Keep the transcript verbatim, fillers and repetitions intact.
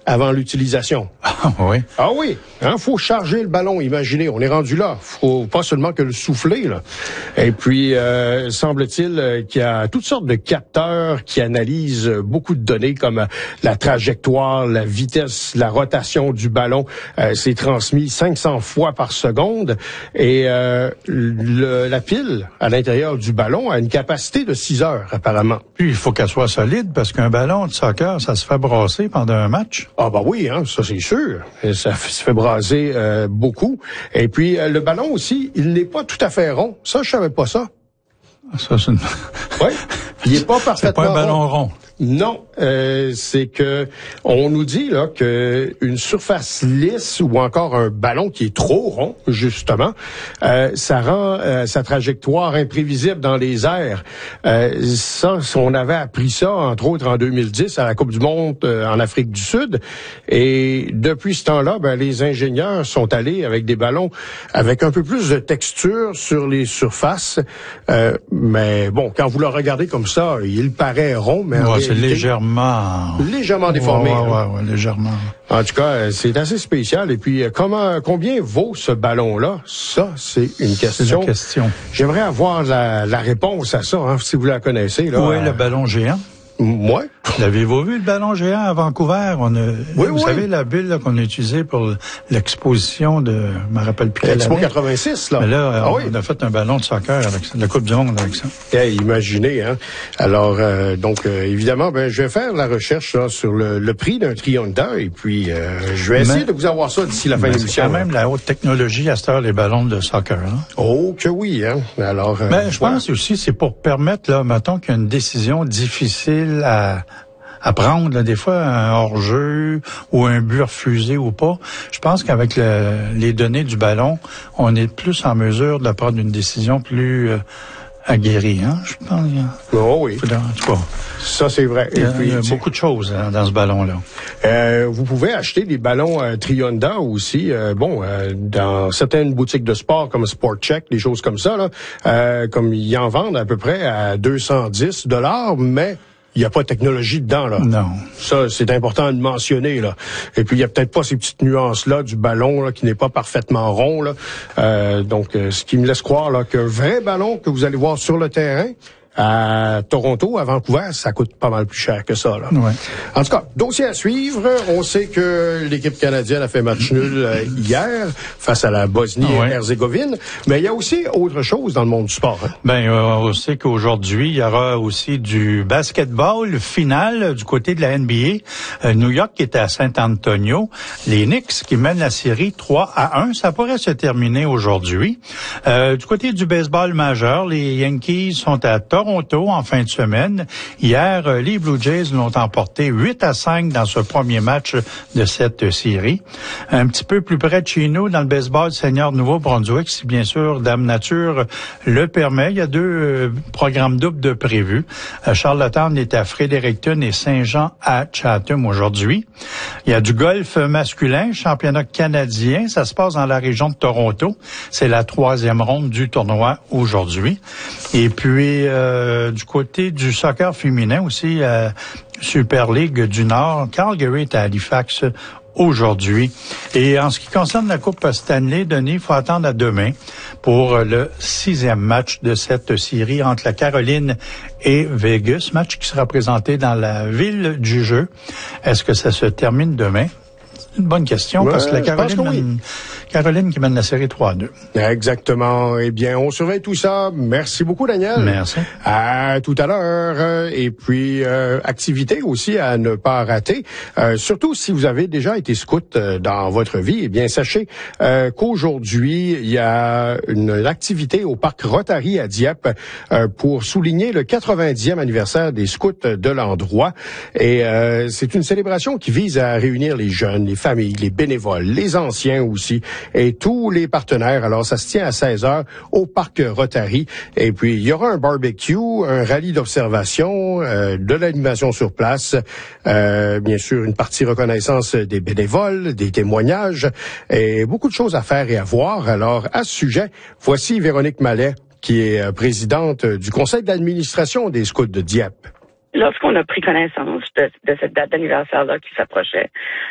avant l'utilisation. Ah oui? Ah oui, hein, faut charger le ballon, imaginez, on est rendu là. Faut pas seulement que le souffler, là. Et puis, euh, semble-t-il euh, qu'il y a toutes sortes de capteurs qui analysent beaucoup de données comme euh, la trajectoire, la vitesse, la rotation du ballon. Euh, c'est transmis cinq cents fois par seconde. Et euh, le, la pile à l'intérieur du ballon a une capacité de six heures, apparemment. Puis, il faut qu'elle soit solide parce qu'un ballon de soccer, ça se fait brasser pendant un match. Ah bah oui, hein, ça c'est sûr. Ça se fait braser euh, beaucoup. Et puis, euh, le ballon aussi, il n'est pas tout à fait rond. Ça, je savais pas ça. Ça, c'est une... Oui, il est pas parfaitement C'est pas un ballon rond. rond. Non, euh, c'est que on nous dit là que une surface lisse ou encore un ballon qui est trop rond, justement, euh, ça rend euh, sa trajectoire imprévisible dans les airs. Euh, ça, on avait appris ça entre autres en deux mille dix à la Coupe du Monde euh, en Afrique du Sud, et depuis ce temps-là, ben les ingénieurs sont allés avec des ballons avec un peu plus de texture sur les surfaces. Euh, mais bon, quand vous le regardez comme ça, il paraît rond, mais ouais, c'est légèrement... Légèrement déformé. Ouais, ouais, ouais, légèrement. En tout cas, c'est assez spécial. Et puis, comment, combien vaut ce ballon-là? Ça, c'est une question. C'est la question. J'aimerais avoir la, la réponse à ça, hein, si vous la connaissez. Là. Où est le ballon géant? Moi. L'avez-vous vu, le ballon géant à Vancouver? On a, oui, vous oui. savez, la bulle là, qu'on a utilisée pour l'exposition de, je me rappelle plus quelle Expo année. quatre-vingt-six, là. Mais là, ah, on, oui. on a fait un ballon de soccer avec ça, la Coupe du Monde avec ça. Hey, imaginez, hein. Alors, euh, donc, euh, évidemment, ben, je vais faire la recherche là, sur le, le prix d'un Triunda, et puis euh, je vais essayer mais, de vous avoir ça d'ici la fin de l'émission. C'est quand même la haute technologie à cette heure, les ballons de soccer. Hein? Oh, que oui, hein. Alors, euh, mais je voilà. pense aussi, c'est pour permettre, là, mettons qu'il y a une décision difficile à... à prendre, là, des fois, un hors-jeu ou un but refusé ou pas. Je pense qu'avec le, les données du ballon, on est plus en mesure de prendre une décision plus euh, aguerrie, hein, je pense. Oh oui. Faudra, en tout cas, ça, c'est vrai. Il y a, Et puis, il y a beaucoup de choses hein, dans ce ballon-là. Euh, vous pouvez acheter des ballons euh, Triunda aussi. Euh, bon, euh, dans certaines boutiques de sport comme Sport Check, des choses comme ça, là, euh, comme ils en vendent à peu près à deux cent dix dollars, mais il n'y a pas de technologie dedans, là. Non. Ça, c'est important de mentionner, là. Et puis, il n'y a peut-être pas ces petites nuances-là du ballon, là, qui n'est pas parfaitement rond, là. Euh, donc, euh, ce qui me laisse croire, là, qu'un vrai ballon que vous allez voir sur le terrain, à Toronto, à Vancouver, ça coûte pas mal plus cher que ça, là. Ouais. En tout cas, dossier à suivre. On sait que l'équipe canadienne a fait match nul euh, hier face à la Bosnie-Herzégovine. Ouais. Mais il y a aussi autre chose dans le monde du sport. Hein? Ben, euh, on sait qu'aujourd'hui, il y aura aussi du basketball final du côté de la N B A. Euh, New York qui est à San Antonio. Les Knicks qui mènent la série trois à un. Ça pourrait se terminer aujourd'hui. Euh, du côté du baseball majeur, les Yankees sont à Toronto en fin de semaine. Hier, les Blue Jays l'ont emporté huit à cinq dans ce premier match de cette série. Un petit peu plus près de chez nous, dans le baseball senior Nouveau-Brunswick, si bien sûr Dame Nature le permet. Il y a deux euh, programmes doubles de prévus. Euh, Charlottetown est à Fredericton et Saint-Jean à Chatham aujourd'hui. Il y a du golf masculin, championnat canadien. Ça se passe dans la région de Toronto. C'est la troisième ronde du tournoi aujourd'hui. Et puis, euh, Euh, du côté du soccer féminin aussi, euh, Super League du Nord, Calgary est à Halifax aujourd'hui. Et en ce qui concerne la Coupe Stanley, Denis, il faut attendre à demain pour le sixième match de cette série entre la Caroline et Vegas, match qui sera présenté dans la ville du jeu. Est-ce que ça se termine demain? C'est une bonne question, ouais, parce que la Caroline, que oui. mène, Caroline qui mène la série trois à deux. Exactement. Eh bien, on surveille tout ça. Merci beaucoup, Daniel. Merci. À tout à l'heure. Et puis, euh, activité aussi à ne pas rater. Euh, surtout si vous avez déjà été scout euh, dans votre vie, eh bien, sachez euh, qu'aujourd'hui, il y a une, une activité au parc Rotary à Dieppe euh, pour souligner le quatre-vingtième anniversaire des scouts de l'endroit. Et euh, c'est une célébration qui vise à réunir les jeunes, les familles, les bénévoles, les anciens aussi, et tous les partenaires. Alors, ça se tient à seize heures au parc Rotary. Et puis, il y aura un barbecue, un rallye d'observation, euh, de l'animation sur place, euh, bien sûr, une partie reconnaissance des bénévoles, des témoignages, et beaucoup de choses à faire et à voir. Alors, à ce sujet, voici Véronique Mallet, qui est présidente du conseil d'administration des scouts de Dieppe. Lorsqu'on a pris connaissance de, de cette date d'anniversaire-là qui s'approchait,